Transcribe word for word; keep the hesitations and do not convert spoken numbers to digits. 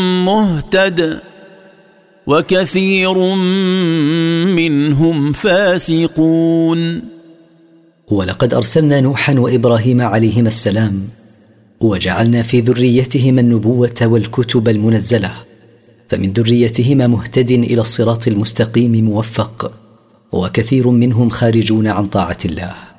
مهتد وكثير منهم فاسقون. ولقد أرسلنا نوحا وإبراهيم عليهما السلام، وجعلنا في ذريتهما النبوة والكتب المنزلة، فمن ذريتهما مهتد إلى الصراط المستقيم موفق، وكثير منهم خارجون عن طاعة الله.